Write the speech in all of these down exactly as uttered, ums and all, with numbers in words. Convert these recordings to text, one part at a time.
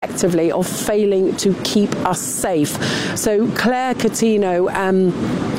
effectively of failing to keep us safe. So Claire Coutinho um,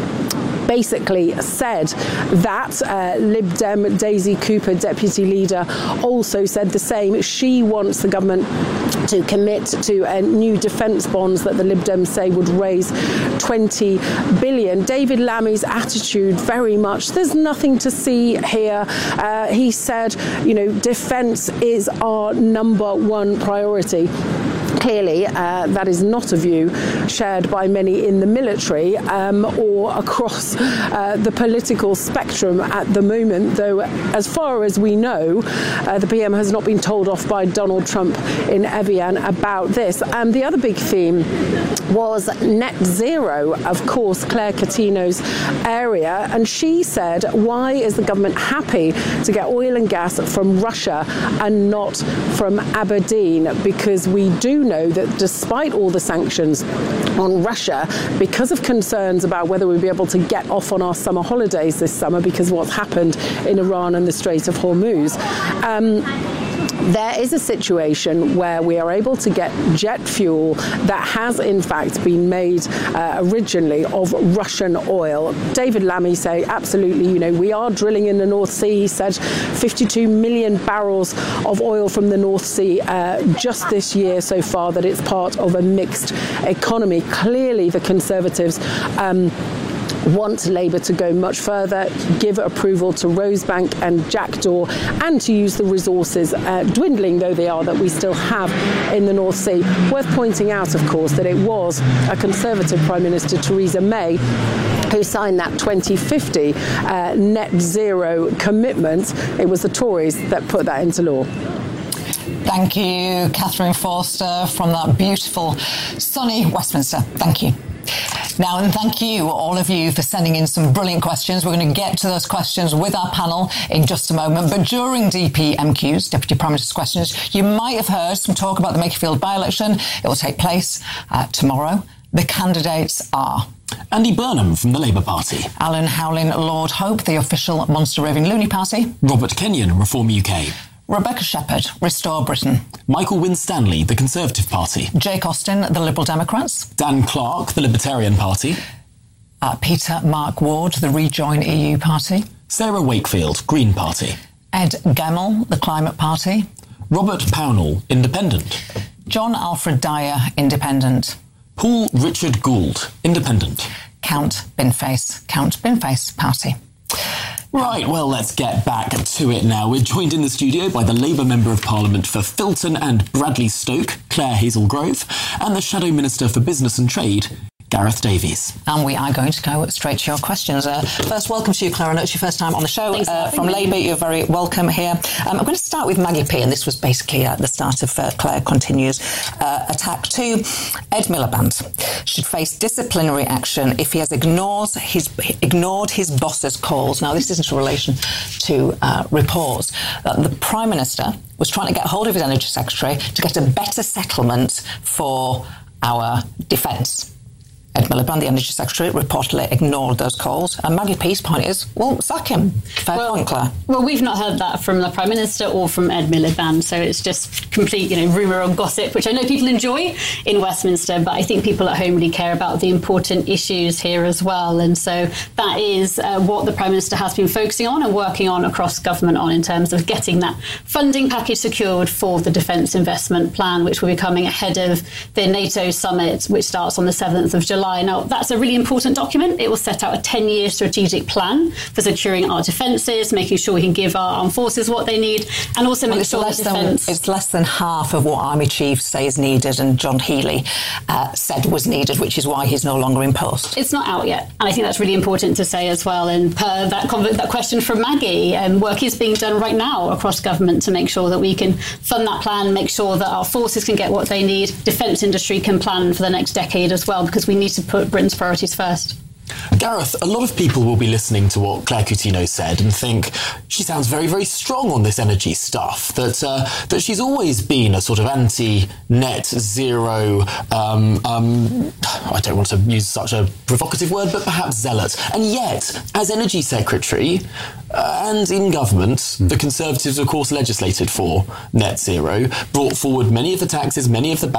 basically said that uh, Lib Dem Daisy Cooper, deputy leader, also said the same. She wants the government to commit to uh, new defence bonds that the Lib Dems say would raise twenty billion. David Lammy's attitude very much, there's nothing to see here. Uh, he said, you know, defence is our number one priority. Clearly, uh, that is not a view shared by many in the military um, or across uh, the political spectrum at the moment, though as far as we know, uh, the P M has not been told off by Donald Trump in Evian about this. And the other big theme was net zero, of course, Claire Coutinho's area. And she said, why is the government happy to get oil and gas from Russia and not from Aberdeen? Because we do know that despite all the sanctions on Russia, because of concerns about whether we'll be able to get off on our summer holidays this summer because of what's happened in Iran and the Strait of Hormuz, um, there is a situation where we are able to get jet fuel that has in fact been made uh, originally of Russian oil. David Lammy say absolutely, you know, we are drilling in the North Sea. He said fifty-two million barrels of oil from the North Sea uh, just this year so far, that it's part of a mixed economy. Clearly the Conservatives um, want Labour to go much further, give approval to Rosebank and Jackdaw, and to use the resources, uh, dwindling though they are, that we still have in the North Sea. Worth pointing out, of course, that it was a Conservative Prime Minister, Theresa May, who signed that twenty fifty uh, net zero commitment. It was the Tories that put that into law. Thank you, Catherine Forster, from that beautiful, sunny Westminster. Thank you. Now, and thank you, all of you, for sending in some brilliant questions. We're going to get to those questions with our panel in just a moment. But during D P M Qs, Deputy Prime Minister's questions, you might have heard some talk about the Makerfield by-election. It will take place uh, tomorrow. The candidates are Andy Burnham from the Labour Party, Alan Howlin, Lord Hope, the official Monster Raving Loony Party, Robert Kenyon, Reform U K, Rebecca Shepherd, Restore Britain, Michael Winstanley, the Conservative Party, Jake Austin, the Liberal Democrats, Dan Clark, the Libertarian Party, uh, Peter Mark Ward, the Rejoin E U Party, Sarah Wakefield, Green Party, Ed Gemmell, the Climate Party, Robert Pownall, Independent, John Alfred Dyer, Independent, Paul Richard Gould, Independent, Count Binface, Count Binface Party. Right, well, let's get back to it now. We're joined in the studio by the Labour Member of Parliament for Filton and Bradley Stoke, Claire Hazelgrove, and the Shadow Minister for Business and Trade, Gareth Davies. And we are going to go straight to your questions. Uh, first, welcome to you, Claire. I know it's your first time on the show. Uh, from Labour, you're very welcome here. Um, I'm going to start with Maggie P, and this was basically at the start of uh, Claire Continues uh, attack two. Ed Miliband should face disciplinary action if he has ignores his, ignored his boss's calls. Now, this isn't in relation to uh, reports that the Prime Minister was trying to get hold of his Energy Secretary to get a better settlement for our defence. Ed Miliband, the Energy Secretary, reportedly ignored those calls. And Maggie P's point is, well, sack him. Fair well, point, Claire. Well, we've not heard that from the Prime Minister or from Ed Miliband, so it's just complete, you know, rumour or gossip, which I know people enjoy in Westminster, but I think people at home really care about the important issues here as well. And so that is uh, what the Prime Minister has been focusing on and working on across government on in terms of getting that funding package secured for the Defence Investment Plan, which will be coming ahead of the NATO summit, which starts on the seventh of July. Now, that's a really important document. It will set out a ten-year strategic plan for securing our defences, making sure we can give our armed forces what they need, and also well, make sure that defence... It's less than half of what Army Chief says needed and John Healey uh, said was needed, which is why he's no longer in post. It's not out yet, and I think that's really important to say as well. And per that, conv- that question from Maggie, um, work is being done right now across government to make sure that we can fund that plan, make sure that our forces can get what they need, defence industry can plan for the next decade as well, because we need to put Britain's priorities first. Gareth, a lot of people will be listening to what Claire Coutinho said and think she sounds very, very strong on this energy stuff, that uh, that she's always been a sort of anti-net zero, um, um, I don't want to use such a provocative word, but perhaps zealot. And yet, as Energy Secretary uh, and in government, mm. the Conservatives, of course, legislated for net zero, brought forward many of the taxes, many of the